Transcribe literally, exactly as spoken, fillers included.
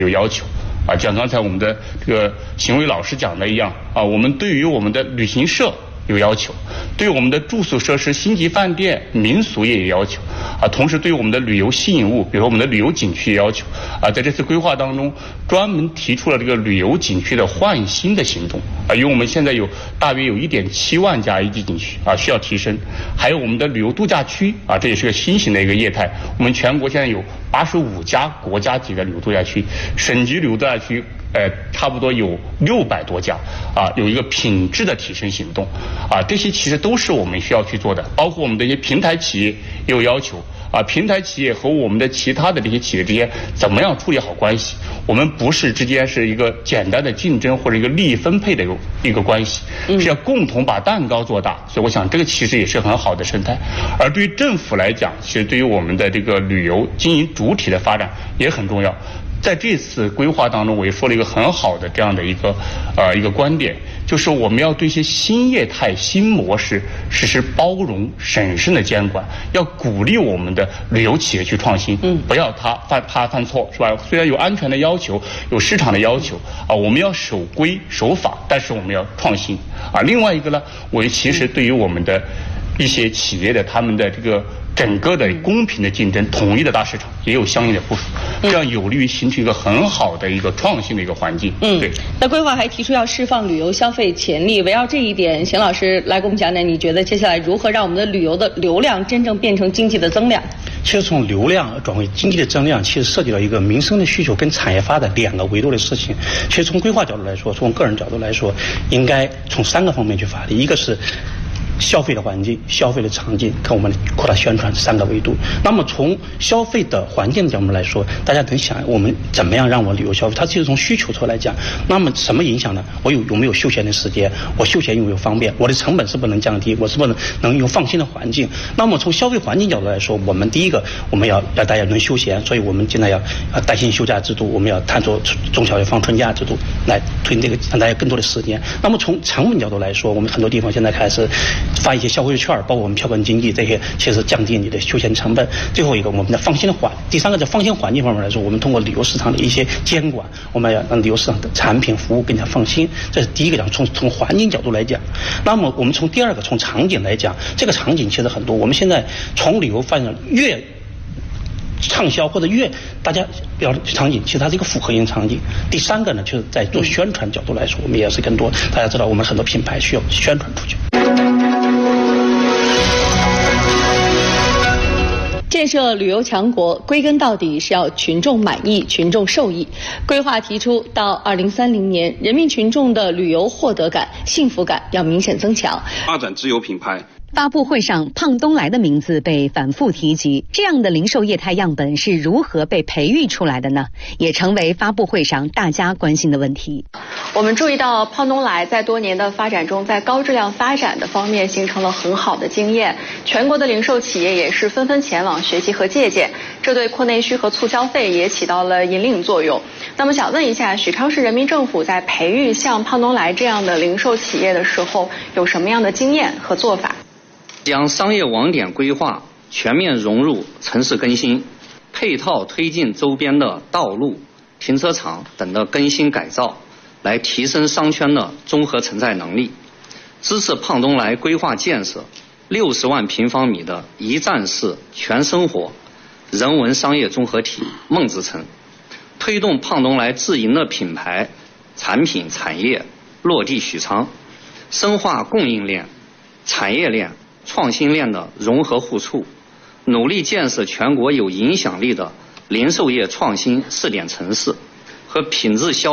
有要求。啊，像刚才我们的这个邢伟老师讲的一样啊，我们对于我们的旅行社有要求，对我们的住宿设施、星级饭店、民俗业有要求啊，同时对我们的旅游吸引物，比如说我们的旅游景区有要求啊，在这次规划当中，专门提出了这个旅游景区的换新的行动啊，因为我们现在有大约有一点七万家一级景区啊，需要提升，还有我们的旅游度假区啊，这也是个新型的一个业态，我们全国现在有八十五家国家级的旅游度假区，省级旅游度假区。呃，差不多有六百多家啊，有一个品质的提升行动啊，这些其实都是我们需要去做的，包括我们的一些平台企业也有要求啊，平台企业和我们的其他的这些企业之间怎么样处理好关系？我们不是之间是一个简单的竞争或者一个利益分配的一个一个关系，是要共同把蛋糕做大。所以我想这个其实也是很好的生态。而对于政府来讲，其实对于我们的这个旅游经营主体的发展也很重要。在这次规划当中，我也说了一个很好的这样的一个呃一个观点，就是我们要对一些新业态、新模式实施包容、审慎的监管，要鼓励我们的旅游企业去创新，嗯，不要他犯怕犯错，是吧？虽然有安全的要求，有市场的要求啊，我们要守规守法，但是我们要创新啊。另外一个呢，我其实对于我们的一些企业的他们的这个整个的公平的竞争、统一的大市场也有相应的部署，这样有利于形成一个很好的一个创新的一个环境。 嗯， 对。 那规划还提出要释放旅游消费潜力，围绕这一点，邢老师来给我们讲讲，你觉得接下来如何让我们的旅游的流量真正变成经济的增量？ 其实从流量转为经济的增量，其实涉及到一个民生的需求跟产业发展两个维度的事情。其实从规划角度来说，从个人角度来说，应该从三个方面去发力，一个是消费的环境、消费的场景，跟我们扩大宣传三个维度。那么从消费的环境的角度来说，大家能想我们怎么样让我旅游消费？它其实从需求侧来讲，那么什么影响呢？我有有没有休闲的时间？我休闲有没有方便？我的成本是不是能降低？我是不是能有放心的环境？那么从消费环境角度来说，我们第一个我们要让大家能休闲，所以我们现在要啊带薪休假制度，我们要探索中小学放春假制度来推这个，让大家更多的时间。那么从成本角度来说，我们很多地方现在开始发一些消费券，包括我们票本经济这些，其实降低你的休闲成本。最后一个，我们的放心的环，第三个在放心环境方面来说，我们通过旅游市场的一些监管，我们要让旅游市场的产品服务更加放心。这是第一个讲，从从环境角度来讲。那么我们从第二个从场景来讲，这个场景其实很多。我们现在从旅游发展越畅销或者越大家标的场景，其实它是一个复合型场景。第三个呢，就是在做宣传角度来说，我们也是更多。大家知道，我们很多品牌需要宣传出去。 建设旅游强国，归根到底是要群众满意、群众受益。规划提出，到二零三零年，人民群众的旅游获得感、幸福感要明显增强， 发展自有品牌。 发布会上，胖东来的名字被反复提及。这样的零售业态样本是如何被培育出来的呢？也成为发布会上大家关心的问题。 我们注意到，胖东来在多年的发展中，在高质量发展的方面形成了很好的经验。全国的零售企业也是纷纷前往学习和借鉴，这对扩内需和促消费也起到了引领作用。那么，想问一下，许昌市人民政府在培育像胖东来这样的零售企业的时候，有什么样的经验和做法？ 将商业网点规划全面融入城市更新，配套推进周边的道路、停车场等的更新改造，来提升商圈的综合承载能力，支持胖东来规划建设六十万平方米的一站式全生活人文商业综合体梦之城，推动胖东来自营的品牌、产品、产业落地许昌，深化供应链、产业链、创新链的融合互促，努力建设全国有影响力的零售业创新试点城市和品质消